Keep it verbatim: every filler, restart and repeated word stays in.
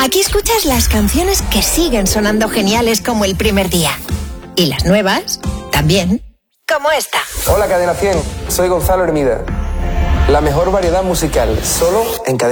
Aquí escuchas las canciones que siguen sonando geniales como el primer día. Y las nuevas, también, como esta. Hola Cadena cien, soy Gonzalo Hermida. La mejor variedad musical, solo en Cadena.